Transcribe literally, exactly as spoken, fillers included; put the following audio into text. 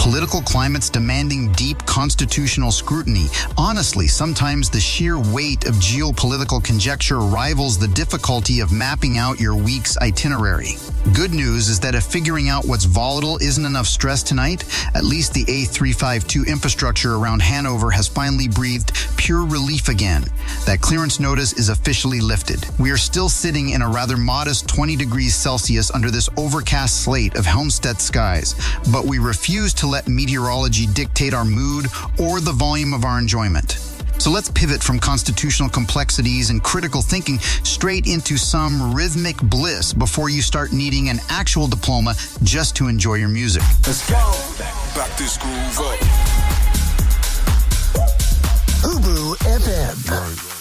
political climates demanding deep constitutional scrutiny. Honestly, sometimes the sheer weight of geopolitical conjecture rivals the difficulty of mapping out your week's itinerary. Good news is that if figuring out what's volatile isn't enough stress tonight, at least the A three fifty-two infrastructure around Hanover has finally breathed pure relief again. That clearance notice is officially lifted. We are still sitting in a rather modest twenty degrees Celsius under this overcast slate of Helmstedt skies, but we refuse to let meteorology dictate our mood or the volume of our enjoyment. So let's pivot from constitutional complexities and critical thinking straight into some rhythmic bliss before you start needing an actual diploma just to enjoy your music. Let's go. Back this groove up. Ubu F M. Right.